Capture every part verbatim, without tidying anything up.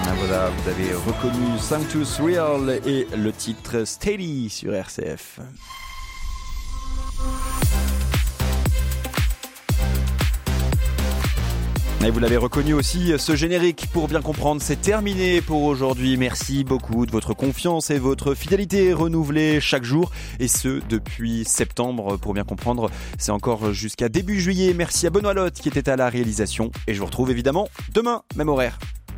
Voilà, vous avez reconnu Sanctus Real et le titre Steady sur R C F. Et vous l'avez reconnu aussi, ce générique, pour bien comprendre, c'est terminé pour aujourd'hui. Merci beaucoup de votre confiance et votre fidélité renouvelée chaque jour, et ce depuis septembre. Pour bien comprendre, c'est encore jusqu'à début juillet. Merci à Benoît Lotte qui était à la réalisation, et je vous retrouve évidemment demain, même horaire.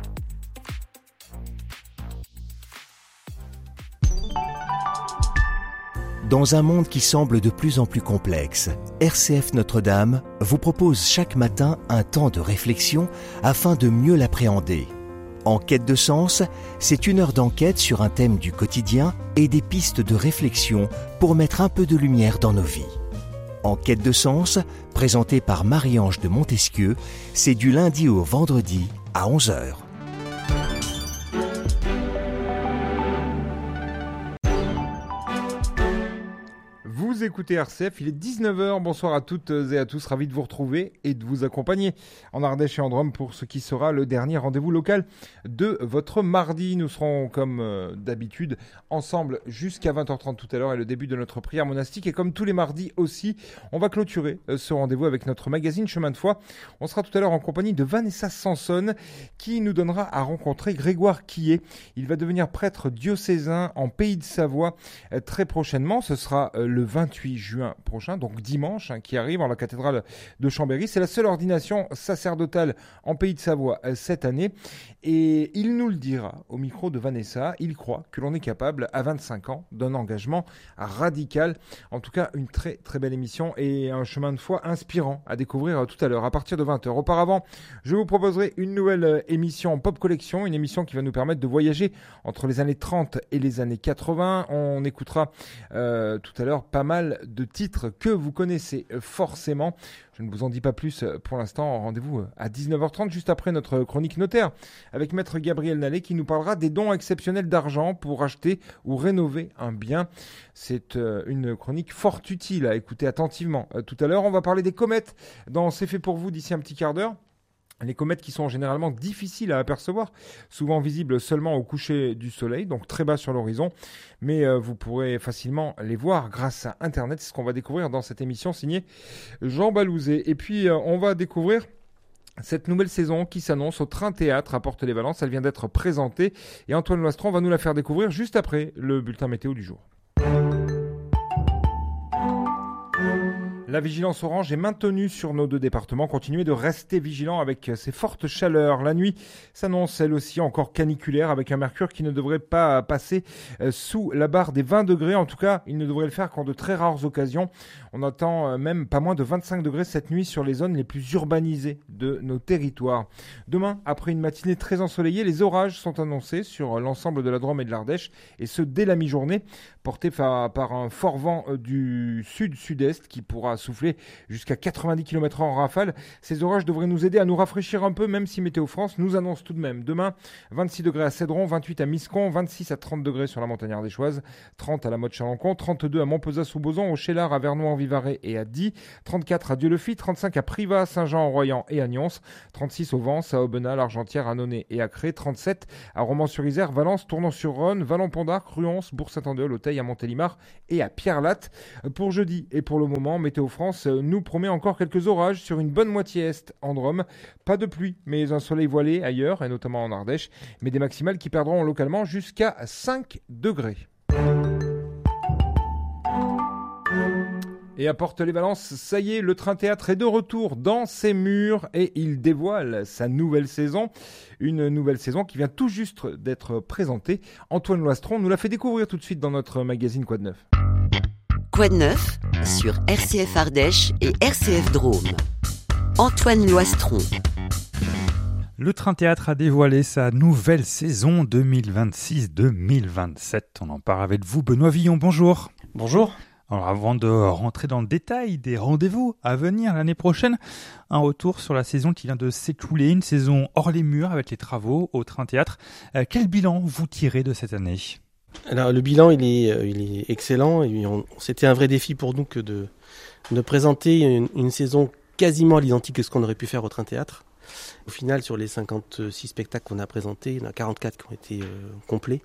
Dans un monde qui semble de plus en plus complexe, R C F Notre-Dame vous propose chaque matin un temps de réflexion afin de mieux l'appréhender. En quête de sens, c'est une heure d'enquête sur un thème du quotidien et des pistes de réflexion pour mettre un peu de lumière dans nos vies. En quête de sens, présenté par Marie-Ange de Montesquieu, c'est du lundi au vendredi à onze heures. Vous écoutez R C F, il est dix-neuf heures, bonsoir à toutes et à tous, ravi de vous retrouver et de vous accompagner en Ardèche et en Drôme pour ce qui sera le dernier rendez-vous local de votre mardi. Nous serons comme euh, d'habitude ensemble jusqu'à vingt heures trente tout à l'heure et le début de notre prière monastique, et comme tous les mardis aussi, on va clôturer euh, ce rendez-vous avec notre magazine Chemin de foi. On sera tout à l'heure en compagnie de Vanessa Sanson qui nous donnera à rencontrer Grégoire Quillet. Il va devenir prêtre diocésain en Pays de Savoie euh, très prochainement, ce sera euh, le vingt-huit juin prochain, donc dimanche, hein, qui arrive en la cathédrale de Chambéry. C'est la seule ordination sacerdotale en Pays de Savoie euh, cette année, et il nous le dira au micro de Vanessa. Il croit que l'on est capable à vingt-cinq ans d'un engagement radical. En tout cas, une très très belle émission et un chemin de foi inspirant à découvrir euh, tout à l'heure à partir de vingt heures. Auparavant, je vous proposerai une nouvelle euh, émission Pop Collection, une émission qui va nous permettre de voyager entre les années trente et les années quatre-vingts. On écoutera euh, tout à l'heure pas mal de titres que vous connaissez forcément. Je ne vous en dis pas plus pour l'instant. Rendez-vous à dix-neuf heures trente, juste après notre chronique notaire, avec Maître Gabriel Nallet qui nous parlera des dons exceptionnels d'argent pour acheter ou rénover un bien. C'est une chronique fort utile à écouter attentivement. Tout à l'heure, on va parler des comètes dans C'est fait pour vous d'ici un petit quart d'heure. Les comètes qui sont généralement difficiles à apercevoir, souvent visibles seulement au coucher du soleil, donc très bas sur l'horizon, mais euh, vous pourrez facilement les voir grâce à Internet. C'est ce qu'on va découvrir dans cette émission signée Jean Balouzet. Et puis euh, on va découvrir cette nouvelle saison qui s'annonce au Train Théâtre à Porte-les-Valences. Elle vient d'être présentée et Antoine Loistron va nous la faire découvrir juste après le bulletin météo du jour. La vigilance orange est maintenue sur nos deux départements. Continuez de rester vigilants avec ces fortes chaleurs. La nuit s'annonce elle aussi encore caniculaire avec un mercure qui ne devrait pas passer sous la barre des vingt degrés. En tout cas, il ne devrait le faire qu'en de très rares occasions. On attend même pas moins de vingt-cinq degrés cette nuit sur les zones les plus urbanisées de nos territoires. Demain, après une matinée très ensoleillée, les orages sont annoncés sur l'ensemble de la Drôme et de l'Ardèche, et ce dès la mi-journée, portés par un fort vent du sud-sud-est qui pourra souffler jusqu'à quatre-vingt-dix kilomètres heure en rafale. Ces orages devraient nous aider à nous rafraîchir un peu, même si Météo France nous annonce tout de même demain vingt-six degrés à Cédron, vingt-huit à Miscon, vingt-six à trente degrés sur la montagne ardéchoise, trente à la Motte-Chalancon, trente-deux à Montpezat-sous-Bozon, au Chélard, à Vernois-en-Vivarais et à Die, trente-quatre à Dieu-le-Fit, trente-cinq à Privas, Saint-Jean-en-Royan et à Nyons, trente-six au Vence, à Aubenas, l'Argentière, à Nonay et à Cré, trente-sept à Romans-sur-Isère, Valence, Tournon-sur-Rhône, Vallon-Pont-d'Arc, Ruons, Bourg-Saint-Andéol, Auteuil, à Montélimar et à Pierre-Latte. Pour jeudi et pour le moment, Météo France nous promet encore quelques orages sur une bonne moitié est en Drôme. Pas de pluie, mais un soleil voilé ailleurs, et notamment en Ardèche, mais des maximales qui perdront localement jusqu'à cinq degrés. Et à Porte-les-Valences, ça y est, le Train Théâtre est de retour dans ses murs et il dévoile sa nouvelle saison. Une nouvelle saison qui vient tout juste d'être présentée. Antoine Loistron nous l'a fait découvrir tout de suite dans notre magazine Quoi de neuf. Quoi de neuf sur R C F Ardèche et R C F Drôme. Antoine Loistron. Le Train Théâtre a dévoilé sa nouvelle saison deux mille vingt-six deux mille vingt-sept. On en parle avec vous, Benoît Villon. Bonjour. Bonjour. Alors avant de rentrer dans le détail des rendez-vous à venir l'année prochaine, un retour sur la saison qui vient de s'écouler, une saison hors les murs avec les travaux au Train Théâtre. Euh, quel bilan vous tirez de cette année ? Alors le bilan il est, il est excellent et on, c'était un vrai défi pour nous que de, de présenter une, une saison quasiment à l'identique de ce qu'on aurait pu faire au Train Théâtre. Au final, sur les cinquante-six spectacles qu'on a présentés, il y en a quarante-quatre qui ont été euh, complets.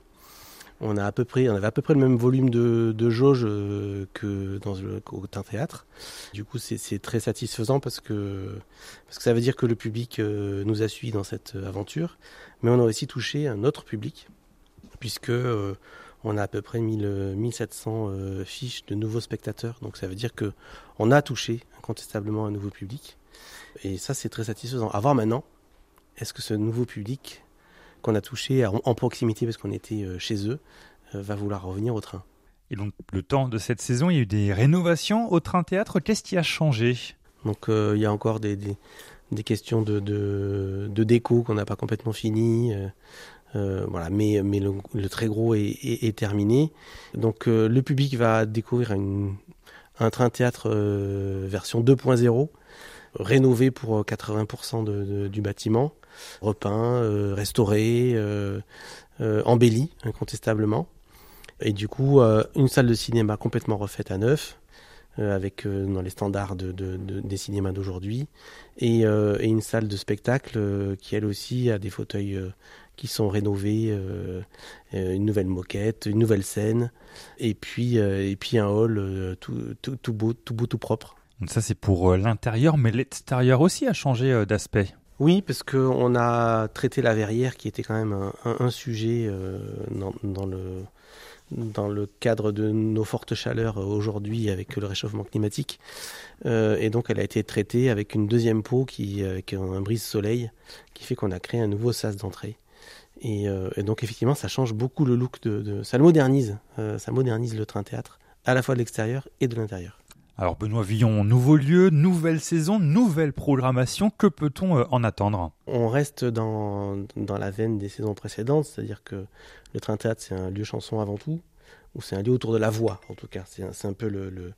On a à peu près, on avait à peu près le même volume de, de jauge euh, que dans le Autun Théâtre. Du coup, c'est, c'est très satisfaisant parce que, parce que ça veut dire que le public euh, nous a suivis dans cette aventure. Mais on a aussi touché un autre public, puisque euh, on a à peu près mille, mille sept cents euh, fiches de nouveaux spectateurs. Donc ça veut dire qu'on a touché incontestablement un nouveau public. Et ça, c'est très satisfaisant. À voir maintenant, est-ce que ce nouveau public qu'on a touché en proximité parce qu'on était chez eux, va vouloir revenir au train. Et donc, le temps de cette saison, il y a eu des rénovations au Train Théâtre. Qu'est-ce qui a changé ? Donc, euh, il y a encore des, des, des questions de, de, de déco qu'on n'a pas complètement fini. Euh, euh, voilà, mais, mais le, le très gros est, est, est terminé. Donc, euh, le public va découvrir une, un Train Théâtre euh, version deux point zéro, rénové pour quatre-vingts pour cent de, de, du bâtiment. Repeint, euh, restauré, euh, euh, embelli incontestablement. Et du coup, euh, une salle de cinéma complètement refaite à neuf, euh, avec euh, dans les standards de, de, de, des cinémas d'aujourd'hui, et, euh, et une salle de spectacle euh, qui elle aussi a des fauteuils euh, qui sont rénovés, euh, euh, une nouvelle moquette, une nouvelle scène, et puis euh, et puis un hall euh, tout, tout, tout beau, tout beau, tout propre. Donc ça c'est pour l'intérieur, mais l'extérieur aussi a changé d'aspect. Oui, parce qu'on a traité la verrière qui était quand même un, un, un sujet euh, dans, dans, le, dans le cadre de nos fortes chaleurs aujourd'hui avec le réchauffement climatique. Euh, et donc elle a été traitée avec une deuxième peau qui, avec un brise-soleil qui fait qu'on a créé un nouveau sas d'entrée. Et, euh, et donc effectivement ça change beaucoup le look, de, de ça le modernise, euh, ça modernise le Train Théâtre à la fois de l'extérieur et de l'intérieur. Alors Benoît Villon, nouveau lieu, nouvelle saison, nouvelle programmation, que peut-on en attendre ? On reste dans, dans la veine des saisons précédentes, c'est-à-dire que le Train Théâtre c'est un lieu chanson avant tout, ou c'est un lieu autour de la voix en tout cas, c'est un, c'est un peu le, le,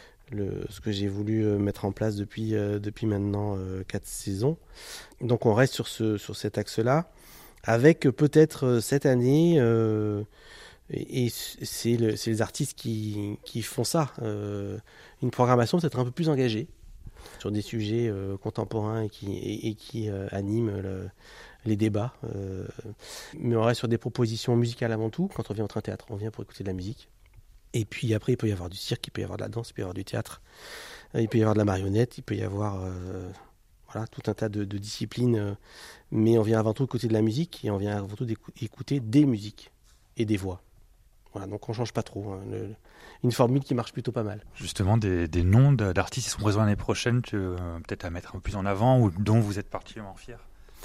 le, ce que j'ai voulu mettre en place depuis, euh, depuis maintenant euh, quatre saisons. Donc on reste sur, ce, sur cet axe-là, avec peut-être cette année... Euh, Et c'est, le, c'est les artistes qui, qui font ça. Euh, une programmation peut-être un peu plus engagée sur des sujets euh, contemporains et qui, et, et qui euh, animent le, les débats. Euh, mais on reste sur des propositions musicales avant tout. Quand on vient au Train Théâtre, on vient pour écouter de la musique. Et puis après, il peut y avoir du cirque, il peut y avoir de la danse, il peut y avoir du théâtre, il peut y avoir de la marionnette, il peut y avoir euh, voilà, tout un tas de, de disciplines. Mais on vient avant tout écouter de la musique et on vient avant tout écouter des musiques et des voix. Voilà, donc on ne change pas trop. Hein. Le, une formule qui marche plutôt pas mal. Justement, des, des noms d'artistes qui seront présents l'année prochaine, que, euh, peut-être à mettre un peu plus en avant, ou dont vous êtes particulièrement fiers.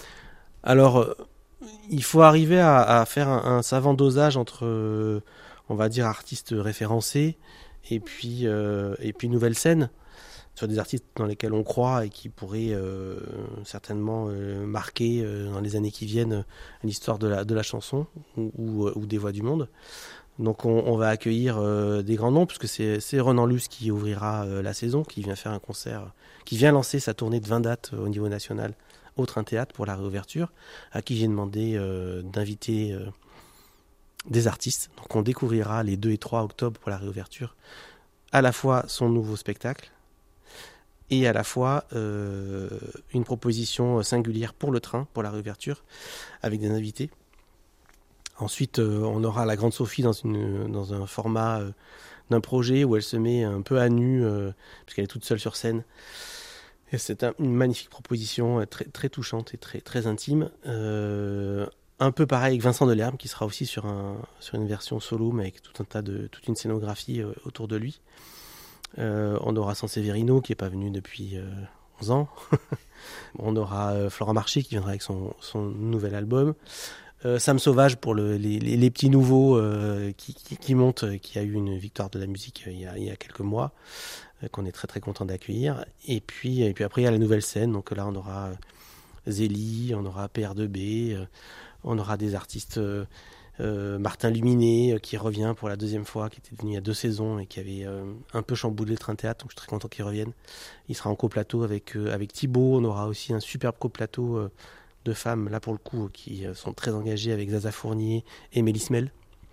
Alors, euh, il faut arriver à, à faire un, un savant dosage entre, euh, on va dire, artistes référencés et puis, euh, et puis nouvelle scène, sur des artistes dans lesquels on croit et qui pourraient euh, certainement euh, marquer euh, dans les années qui viennent l'histoire de la, de la chanson ou, ou, ou des voix du monde. Donc on, on va accueillir euh, des grands noms, puisque c'est, c'est Renan Luce qui ouvrira euh, la saison, qui vient faire un concert, qui vient lancer sa tournée de vingt dates euh, au niveau national au Train Théâtre pour la réouverture, à qui j'ai demandé euh, d'inviter euh, des artistes. Donc on découvrira les deux et trois octobre pour la réouverture à la fois son nouveau spectacle et à la fois euh, une proposition singulière pour le train, pour la réouverture, avec des invités. Ensuite, euh, on aura la Grande Sophie dans, une, dans un format euh, d'un projet où elle se met un peu à nu, euh, puisqu'elle est toute seule sur scène. Et c'est un, une magnifique proposition, euh, très, très touchante et très, très intime. Euh, un peu pareil avec Vincent Delerme, qui sera aussi sur, un, sur une version solo, mais avec tout un tas de, toute une scénographie euh, autour de lui. Euh, on aura Sanseverino, qui n'est pas venu depuis euh, onze ans. On aura euh, Florent Marché, qui viendra avec son, son nouvel album. Euh, Sam Sauvage pour le, les, les, les petits nouveaux euh, qui, qui, qui montent, qui a eu une victoire de la musique euh, il, y a, il y a quelques mois, euh, qu'on est très très content d'accueillir. Et puis, et puis après il y a la nouvelle scène, donc là on aura euh, Zélie, on aura P R deux B, euh, on aura des artistes, euh, euh, Martin Luminé euh, qui revient pour la deuxième fois, qui était venu il y a deux saisons et qui avait euh, un peu chamboulé le Train Théâtre, donc je suis très content qu'il revienne. Il sera en coplateau avec, euh, avec Thibaut, on aura aussi un superbe coplateau euh, de femmes, là pour le coup, qui sont très engagées avec Zaza Fournier et Mélisse Mel.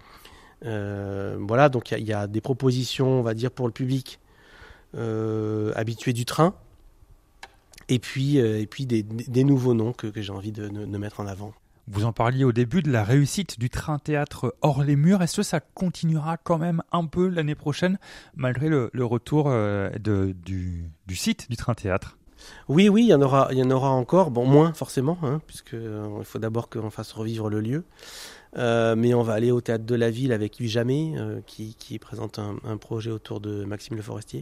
Euh, voilà, donc il y, y a des propositions, on va dire, pour le public euh, habitué du train, Et puis, euh, et puis des, des nouveaux noms que, que j'ai envie de, de, de mettre en avant. Vous en parliez au début de la réussite du train théâtre hors les murs. Est-ce que ça continuera quand même un peu l'année prochaine, malgré le, le retour euh, de, du, du site du train théâtre ? Oui, oui, il y en aura, il y en aura encore. Bon, moins forcément, hein, puisque euh, il faut d'abord qu'on fasse revivre le lieu. Euh, mais on va aller au théâtre de la ville avec Yves Jamais, euh, qui, qui présente un, un projet autour de Maxime Le Forestier.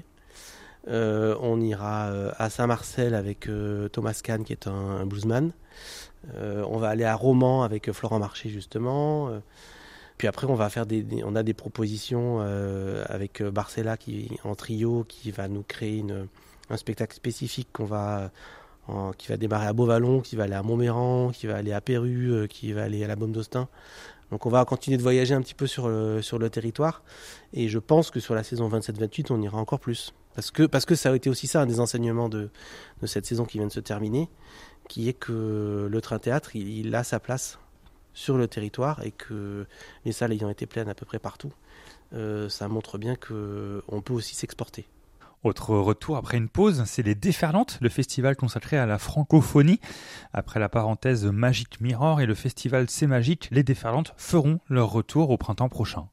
Euh, on ira euh, à Saint-Marcel avec euh, Thomas Kahn, qui est un, un bluesman. Euh, on va aller à Romans avec Florent Marché, justement. Euh, puis après, on va faire des, des on a des propositions euh, avec Barcella qui en trio, qui va nous créer une un spectacle spécifique qu'on va, en, qui va démarrer à Beauvallon, qui va aller à Montméran, qui va aller à Péru, euh, qui va aller à la Baume d'Austin. Donc on va continuer de voyager un petit peu sur le, sur le territoire. Et je pense que sur la saison vingt-sept vingt-huit, on ira encore plus. Parce que, parce que ça a été aussi ça, un des enseignements de, de cette saison qui vient de se terminer, qui est que le train théâtre, il, il a sa place sur le territoire et que les salles ayant été pleines à peu près partout, euh, ça montre bien qu'on peut aussi s'exporter. Autre retour après une pause, c'est les Déferlantes, le festival consacré à la francophonie. Après la parenthèse Magic Mirror et le festival C'est Magique, les Déferlantes feront leur retour au printemps prochain.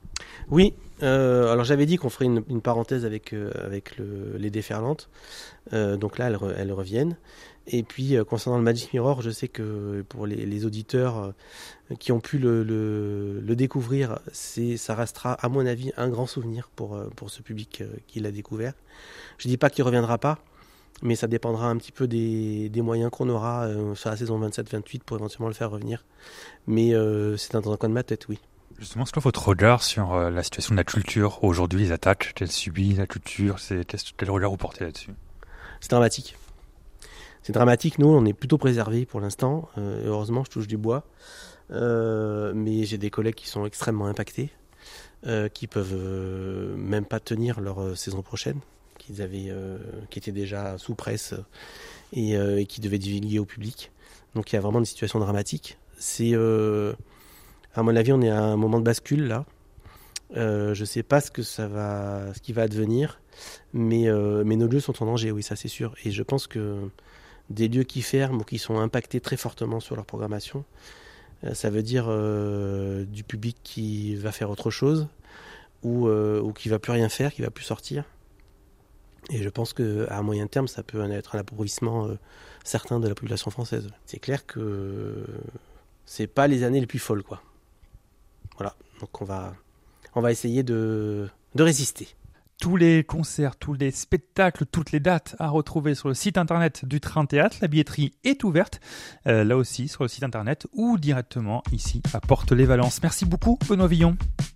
Oui, euh, alors j'avais dit qu'on ferait une, une parenthèse avec, euh, avec le, les Déferlantes. Euh, donc là, elles, re, elles reviennent. Et puis, euh, concernant le Magic Mirror, je sais que pour les, les auditeurs euh, qui ont pu le, le, le découvrir, c'est, ça restera, à mon avis, un grand souvenir pour, euh, pour ce public euh, qui l'a découvert. Je ne dis pas qu'il ne reviendra pas, mais ça dépendra un petit peu des, des moyens qu'on aura euh, sur la saison vingt-sept vingt-huit pour éventuellement le faire revenir. Mais euh, c'est dans un coin de ma tête, oui. Justement, c'est quoi votre regard sur euh, la situation de la culture aujourd'hui, les attaques qu'elle subit, la culture, c'est, quel regard vous portez là-dessus ? C'est dramatique. C'est dramatique, nous on est plutôt préservés pour l'instant, euh, heureusement je touche du bois, euh, mais j'ai des collègues qui sont extrêmement impactés, euh, qui peuvent euh, même pas tenir leur euh, saison prochaine, qu'ils avaient, euh, qui étaient déjà sous presse et, euh, et qui devaient divulguer au public. Donc il y a vraiment une situation dramatique. C'est, euh, à mon avis, on est à un moment de bascule là. Euh, je sais pas ce que ça va, ce qui va advenir, mais euh, mais nos lieux sont en danger, oui, ça c'est sûr. Et je pense que des lieux qui ferment ou qui sont impactés très fortement sur leur programmation, euh, ça veut dire euh, du public qui va faire autre chose ou euh, ou qui va plus rien faire, qui va plus sortir. Et je pense que à moyen terme, ça peut être un appauvrissement euh, certain de la population française. C'est clair que c'est pas les années les plus folles, quoi. Voilà, donc on va on va essayer de de résister. Tous les concerts, tous les spectacles, toutes les dates à retrouver sur le site internet du Train Théâtre. La billetterie est ouverte, euh, là aussi sur le site internet ou directement ici à Porte-les-Valences. Merci beaucoup, Benoît Villon.